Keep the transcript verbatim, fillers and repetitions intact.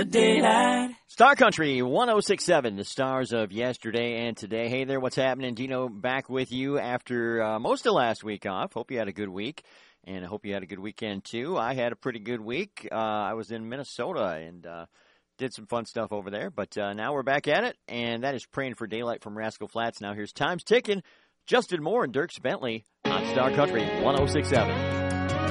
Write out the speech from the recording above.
for daylight. Star Country one oh six point seven, the stars of yesterday and today. Hey there, what's happening? Dino back with you after uh, most of last week off. Hope you had a good week, and I hope you had a good weekend too. I had a pretty good week. Uh, I was in Minnesota and uh, did some fun stuff over there, but uh, now we're back at it, and that is Praying for Daylight from Rascal Flatts. Now here's Time's Ticking, Justin Moore and Dierks Bentley on Star Country one oh six point seven.